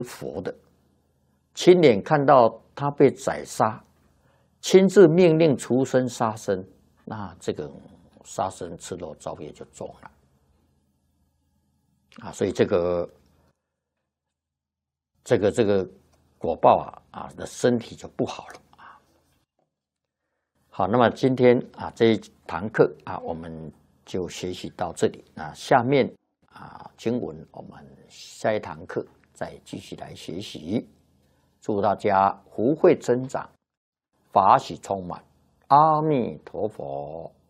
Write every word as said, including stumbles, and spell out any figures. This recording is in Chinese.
佛的，亲眼看到他被宰杀，亲自命令畜生杀生，那这个杀生吃肉造业就重了啊！所以这个这个这个果报啊啊的身体就不好了啊。好，那么今天啊这一堂课啊，我们就学习到这里。那下面啊经文，我们下一堂课再继续来学习。祝大家福慧增长，法喜充满。阿弥陀佛。